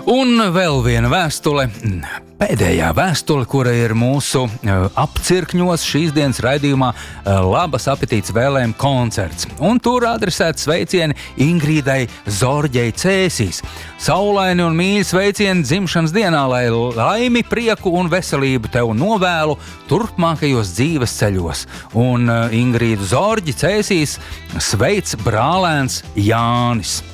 Un vēl viena vēstule, pēdējā vēstule, kura ir mūsu apcirkņos šīs dienas raidījumā Labas apetītes vēlējuma koncerts. Un tur adresēts sveicieni Ingrīdai Zorģei Cēsīs. Saulaini un mīļi sveicieni dzimšanas dienā, lai laimi, prieku un veselību tev novēlu turpmākajos dzīves ceļos. Un Ingrīdu Zorģi Cēsīs sveic brālēns Jānis.